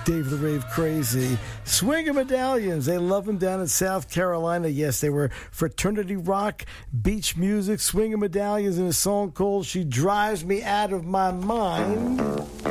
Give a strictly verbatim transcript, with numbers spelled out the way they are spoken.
Dave the Rave Crazy. Swinger Medallions. They love them down in South Carolina. Yes, they were fraternity rock, beach music. Swinger Medallions in a song called She Drives Me Out of My Mind.